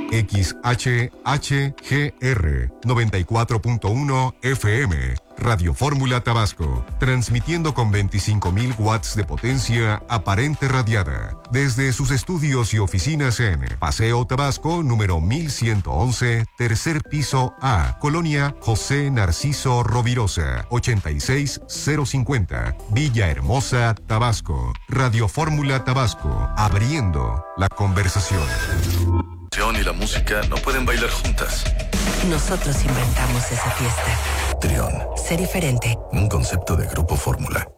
XHHGR 94.1 FM. Radio Fórmula Tabasco, transmitiendo con 25.000 watts de potencia aparente radiada, desde sus estudios y oficinas en Paseo Tabasco, número 1111, tercer piso A, Colonia José Narciso Rovirosa, 86050, Villahermosa, Tabasco. Radio Fórmula Tabasco, abriendo la conversación. Y la música no pueden bailar juntas. Nosotros inventamos esa fiesta. Trión. Sé diferente. Un concepto de Grupo Fórmula.